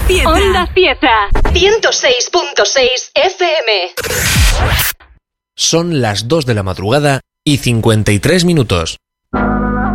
Cieza. Onda Cieza. 106.6 FM. Son las 2 de la madrugada y 53 minutos.